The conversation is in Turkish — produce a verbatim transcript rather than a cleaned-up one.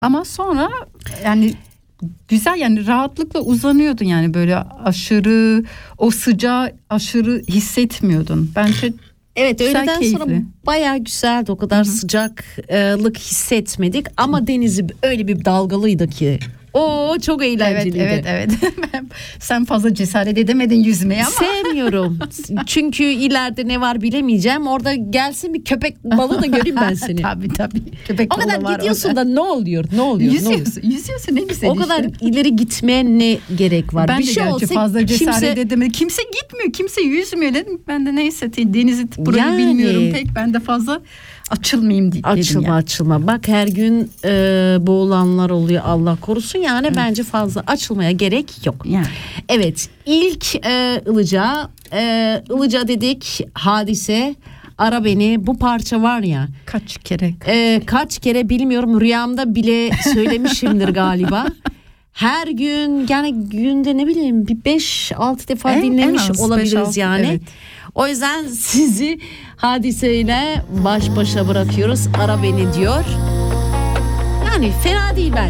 Ama sonra yani güzel, yani rahatlıkla uzanıyordun, yani böyle aşırı o sıcağı aşırı hissetmiyordun. Bence evet, güzel, öğleden keyifli. sonra bayağı güzeldi, o kadar Hı-hı. sıcaklık hissetmedik ama denizi öyle bir dalgalıydı ki. Oo, çok eğlenceliydi. Evet evet evet. Sen fazla cesaret edemedin yüzmeye ama. Sevmiyorum. Çünkü ileride ne var bilemeyeceğim. Orada gelsin bir köpek balığı da göreyim ben seni. Tabii tabii. Köpek o kadar var gidiyorsun orada. da ne oluyor? Ne oluyor? Yüzüyorsun. Yüzüyorsun, ne güzel o işte. kadar ileri gitmeye ne gerek var? Ben bir de şey gerçi olsa fazla cesaret kimse... edemedim. Kimse gitmiyor, kimse yüzmüyor dedim. Ben de neyse, denizi burayı Yani... bilmiyorum pek. Ben de fazla açılmayayım dedim. Açılma yani. açılma. Bak her gün e, boğulanlar oluyor, Allah korusun. Yani Hı. bence fazla açılmaya gerek yok. Yani. Evet, ilk e, Ilıca e, Ilıca dedik, Hadise, Ara Beni, bu parça var ya. Kaç kere? E, kaç kere bilmiyorum, rüyamda bile söylemişimdir galiba. Her gün, yani günde ne bileyim bir beş altı defa en, dinlemiş en olabiliriz beş, altı, yani. Evet. O yüzden sizi Hadise'yle baş başa bırakıyoruz. Ara Beni diyor. Yani fena değil bence.